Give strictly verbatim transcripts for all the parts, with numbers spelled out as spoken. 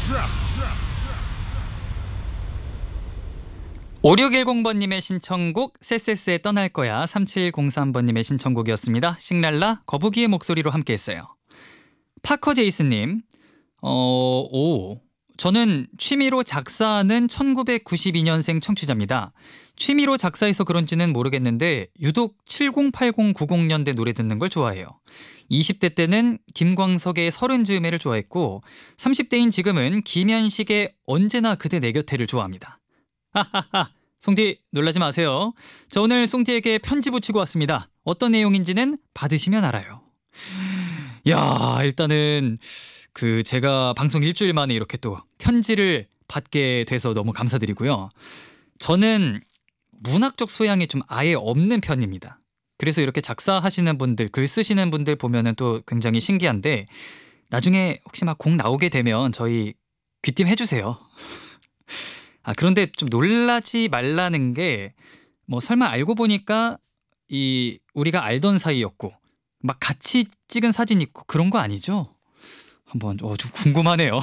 오육일공번님의 신청곡 세세스의 떠날 거야. 삼칠공삼번님의 신청곡이었습니다. 싱랄라 거북이의 목소리로 함께했어요. 파커 제이스님, 어, 오, 저는 취미로 작사하는 천구백구십이년생 청취자입니다. 취미로 작사해서 그런지는 모르겠는데 유독 칠십, 팔십, 구십년대 노래 듣는 걸 좋아해요. 이십대 때는 김광석의 서른 즈음에를 좋아했고 삼십대인 지금은 김현식의 언제나 그대 내 곁에를 좋아합니다. 하하하, 송디 놀라지 마세요. 저 오늘 송디에게 편지 붙이고 왔습니다. 어떤 내용인지는 받으시면 알아요. 야, 일단은 그 제가 방송 일주일 만에 이렇게 또 편지를 받게 돼서 너무 감사드리고요. 저는 문학적 소양이 좀 아예 없는 편입니다. 그래서 이렇게 작사하시는 분들, 글 쓰시는 분들 보면은 또 굉장히 신기한데 나중에 혹시 막 곡 나오게 되면 저희 귀띔 해주세요. 아, 그런데 좀 놀라지 말라는 게 뭐 설마 알고 보니까 이 우리가 알던 사이였고 막 같이 찍은 사진 있고 그런 거 아니죠? 한번 어, 좀 궁금하네요.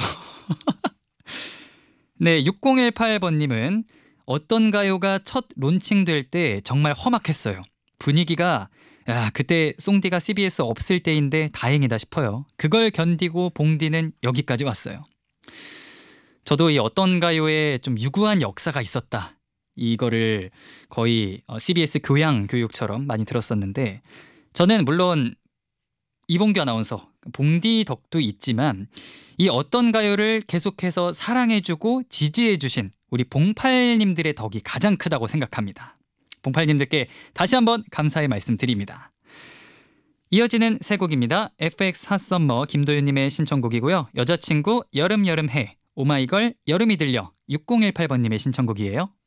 네, 육공일팔번님은 어떤 가요가 첫 론칭될 때 정말 험악했어요. 분위기가 야, 그때 송디가 씨비에스 없을 때인데 다행이다 싶어요. 그걸 견디고 봉디는 여기까지 왔어요. 저도 이 어떤 가요에 좀 유구한 역사가 있었다. 이거를 거의 씨비에스 교양 교육처럼 많이 들었었는데 저는 물론 이봉규 아나운서, 봉디 덕도 있지만 이 어떤 가요를 계속해서 사랑해주고 지지해주신 우리 봉팔님들의 덕이 가장 크다고 생각합니다. 봉팔님들께 다시 한번 감사의 말씀 드립니다. 이어지는 세 곡입니다. 에프엑스 핫썸머 김도윤님의 신청곡이고요. 여자친구 여름 여름 해 오마이걸 여름이 들려 육공일팔번님의 신청곡이에요.